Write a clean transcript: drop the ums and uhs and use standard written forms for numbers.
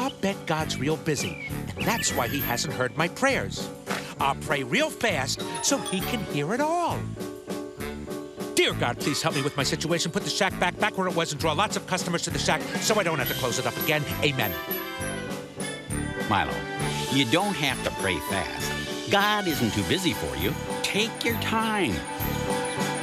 I'll bet God's real busy, and that's why he hasn't heard my prayers. I'll pray real fast so he can hear it all. Dear God, please help me with my situation. Put the shack back where it was and draw lots of customers to the shack so I don't have to close it up again. Amen. Milo, you don't have to pray fast. God isn't too busy for you. Take your time.